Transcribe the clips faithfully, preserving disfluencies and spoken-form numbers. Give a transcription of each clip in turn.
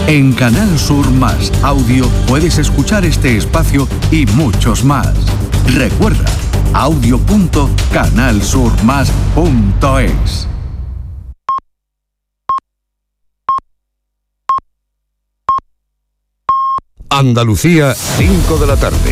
En Canal Sur Más Audio puedes escuchar este espacio y muchos más. Recuerda, audio punto canal sur más punto es. Andalucía, cinco de la tarde.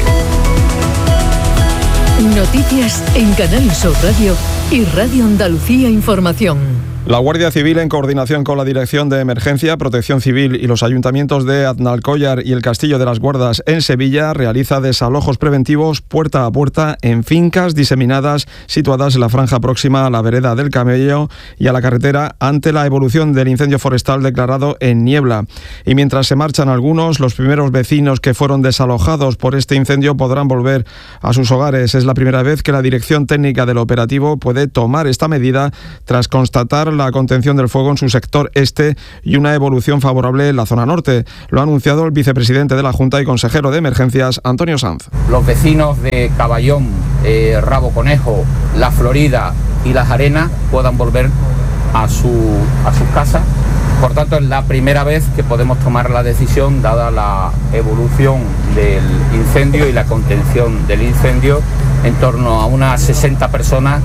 Noticias en Canal Sur Radio y Radio Andalucía Información. La Guardia Civil, en coordinación con la Dirección de Emergencia, Protección Civil y los ayuntamientos de Aznalcóllar y el Castillo de las Guardas en Sevilla, realiza desalojos preventivos puerta a puerta en fincas diseminadas situadas en la franja próxima a la vereda del Camello y a la carretera ante la evolución del incendio forestal declarado en Niebla. Y mientras se marchan algunos, los primeros vecinos que fueron desalojados por este incendio podrán volver a sus hogares. Es la primera vez que la Dirección Técnica del Operativo puede tomar esta medida tras constatar la contención del fuego en su sector este y una evolución favorable en la zona norte. Lo ha anunciado el vicepresidente de la Junta y consejero de Emergencias, Antonio Sanz. Los vecinos de Caballón, eh, Rabo Conejo, La Florida y Las Arenas puedan volver a, su, a sus casas. Por tanto, es la primera vez que podemos tomar la decisión, dada la evolución del incendio y la contención del incendio, en torno a unas sesenta personas.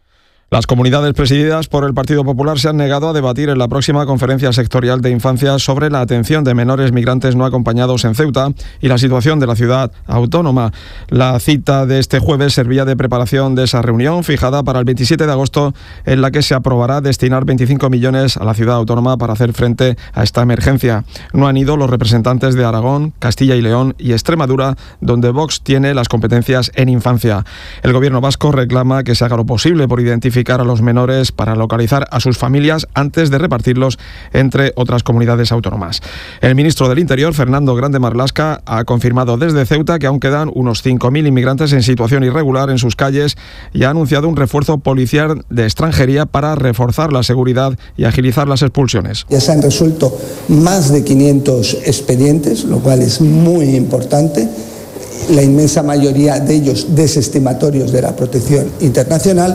Las comunidades presididas por el Partido Popular se han negado a debatir en la próxima conferencia sectorial de infancia sobre la atención de menores migrantes no acompañados en Ceuta y la situación de la ciudad autónoma. La cita de este jueves servía de preparación de esa reunión fijada para el veintisiete de agosto, en la que se aprobará destinar veinticinco millones a la ciudad autónoma para hacer frente a esta emergencia. No han ido los representantes de Aragón, Castilla y León y Extremadura, donde Vox tiene las competencias en infancia. El gobierno vasco reclama que se haga lo posible por identificar a los menores para localizar a sus familias antes de repartirlos entre otras comunidades autónomas. El ministro del Interior, Fernando Grande Marlaska, ha confirmado desde Ceuta que aún quedan unos cinco mil inmigrantes en situación irregular en sus calles y ha anunciado un refuerzo policial de extranjería para reforzar la seguridad y agilizar las expulsiones. Ya se han resuelto más de quinientos expedientes, lo cual es muy importante. La inmensa mayoría de ellos desestimatorios de la protección internacional.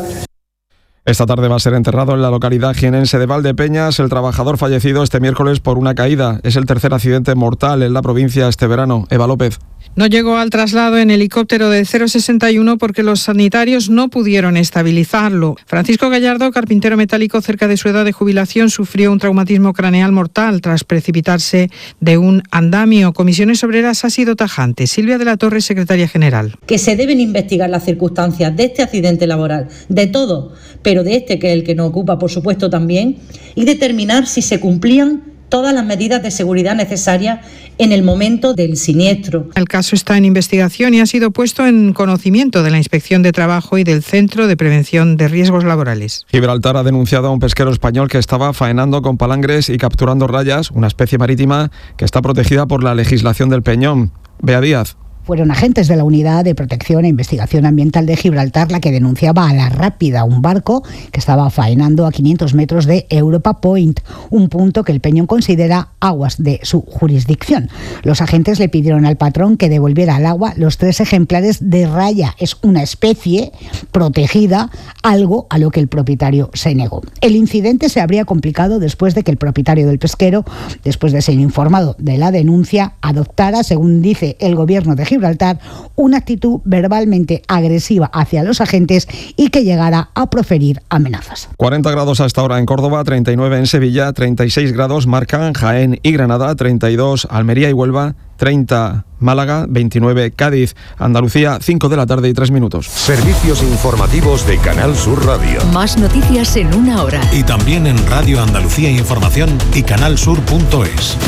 Esta tarde va a ser enterrado en la localidad jienense de Valdepeñas el trabajador fallecido este miércoles por una caída. Es el tercer accidente mortal en la provincia este verano. Eva López. No llegó al traslado en helicóptero del cero sesenta y uno porque los sanitarios no pudieron estabilizarlo. Francisco Gallardo, carpintero metálico cerca de su edad de jubilación, sufrió un traumatismo craneal mortal tras precipitarse de un andamio. Comisiones Obreras ha sido tajante. Silvia de la Torre, secretaria general. Que se deben investigar las circunstancias de este accidente laboral, de todo, pero de este, que es el que nos ocupa, por supuesto, también, y determinar si se cumplían todas las medidas de seguridad necesarias en el momento del siniestro. El caso está en investigación y ha sido puesto en conocimiento de la Inspección de Trabajo y del Centro de Prevención de Riesgos Laborales. Gibraltar ha denunciado a un pesquero español que estaba faenando con palangres y capturando rayas, una especie marítima que está protegida por la legislación del Peñón. Bea Díaz. Fueron agentes de la Unidad de Protección e Investigación Ambiental de Gibraltar la que denunciaba a La Rápida, un barco que estaba faenando a quinientos metros de Europa Point, un punto que el Peñón considera aguas de su jurisdicción. Los agentes le pidieron al patrón que devolviera al agua los tres ejemplares de raya. Es una especie protegida, algo a lo que el propietario se negó. El incidente se habría complicado después de que el propietario del pesquero, después de ser informado de la denuncia, adoptara, según dice el gobierno de Gibraltar, Gibraltar, una actitud verbalmente agresiva hacia los agentes y que llegara a proferir amenazas. cuarenta grados hasta ahora en Córdoba, treinta y nueve en Sevilla, treinta y seis grados marcan Jaén y Granada, treinta y dos Almería y Huelva, treinta Málaga, veintinueve Cádiz. Andalucía, cinco de la tarde y tres minutos. Servicios informativos de Canal Sur Radio. Más noticias en una hora. Y también en Radio Andalucía Información y canal sur punto es.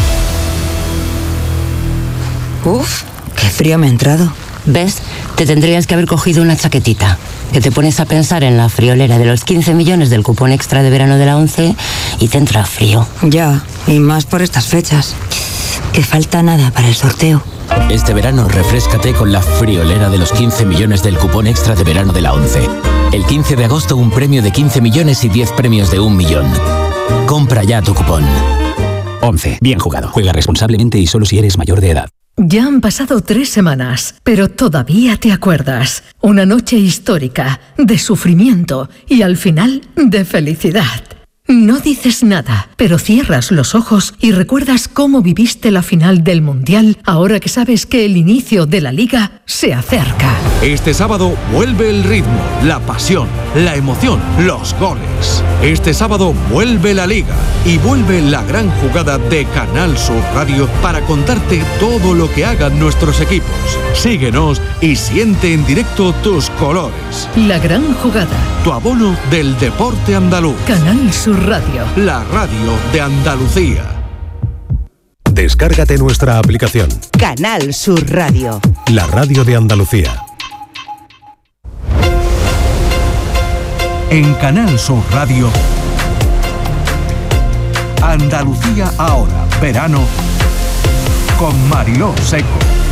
Uf, qué frío me ha entrado. ¿Ves? Te tendrías que haber cogido una chaquetita. Que te pones a pensar en la friolera de los quince millones del cupón extra de verano de la ONCE y te entra frío. Ya, y más por estas fechas. Que falta nada para el sorteo. Este verano refréscate con la friolera de los quince millones del cupón extra de verano de la ONCE. El quince de agosto un premio de quince millones y diez premios de un millón. Compra ya tu cupón. ONCE. Bien jugado. Juega responsablemente y solo si eres mayor de edad. Ya han pasado tres semanas, pero todavía te acuerdas. Una noche histórica, de sufrimiento y al final de felicidad. No dices nada, pero cierras los ojos y recuerdas cómo viviste la final del Mundial ahora que sabes que el inicio de la Liga se acerca. Este sábado vuelve el ritmo, la pasión, la emoción, los goles. Este sábado vuelve la Liga y vuelve la gran jugada de Canal Sur Radio para contarte todo lo que hagan nuestros equipos. Síguenos y siente en directo tus colores. La gran jugada. Tu abono del deporte andaluz. Canal Sur Radio. La radio de Andalucía. Descárgate nuestra aplicación. Canal Sur Radio. La radio de Andalucía. En Canal Sur Radio, Andalucía ahora, verano, con Mariló Seco.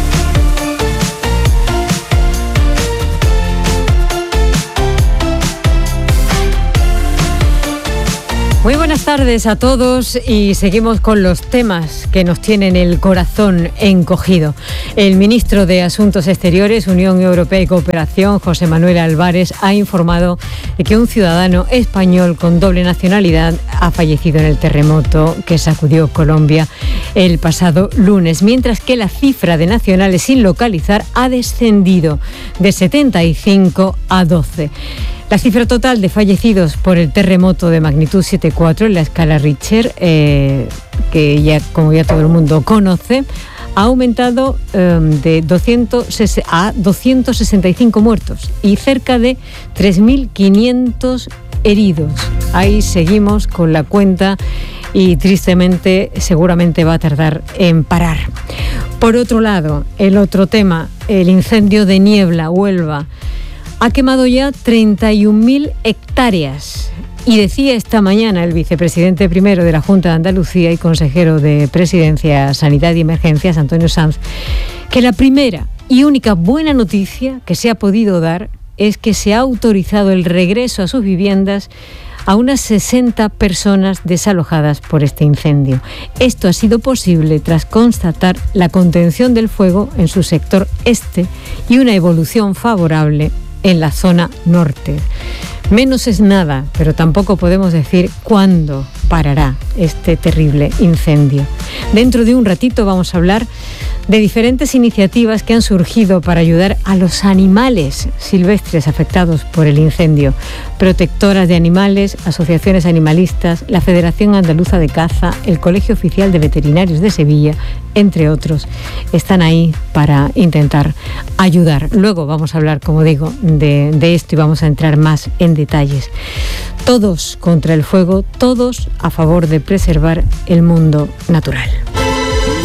Muy buenas tardes a todos y seguimos con los temas que nos tienen el corazón encogido. El ministro de Asuntos Exteriores, Unión Europea y Cooperación, José Manuel Álvarez, ha informado de que un ciudadano español con doble nacionalidad ha fallecido en el terremoto que sacudió Colombia el pasado lunes, mientras que la cifra de nacionales sin localizar ha descendido de setenta y cinco a doce. La cifra total de fallecidos por el terremoto de magnitud siete coma cuatro en la escala Richter, eh, que ya, como ya todo el mundo conoce, ha aumentado eh, de doscientos a doscientos sesenta y cinco muertos y cerca de tres mil quinientos heridos. Ahí seguimos con la cuenta y tristemente seguramente va a tardar en parar. Por otro lado, el otro tema, el incendio de Niebla, Huelva, ha quemado ya treinta y un mil hectáreas. Y decía esta mañana el vicepresidente primero de la Junta de Andalucía y consejero de Presidencia, Sanidad y Emergencias, Antonio Sanz, que la primera y única buena noticia que se ha podido dar es que se ha autorizado el regreso a sus viviendas a unas sesenta personas desalojadas por este incendio. Esto ha sido posible tras constatar la contención del fuego en su sector este y una evolución favorable en la zona norte. Menos es nada, pero tampoco podemos decir cuándo parará este terrible incendio. Dentro de un ratito vamos a hablar de diferentes iniciativas que han surgido para ayudar a los animales silvestres afectados por el incendio. Protectoras de animales, asociaciones animalistas, la Federación Andaluza de Caza, el Colegio Oficial de Veterinarios de Sevilla, entre otros, están ahí para intentar ayudar. Luego vamos a hablar, como digo, de, de esto y vamos a entrar más en detalles. Todos contra el fuego, todos a favor de preservar el mundo natural.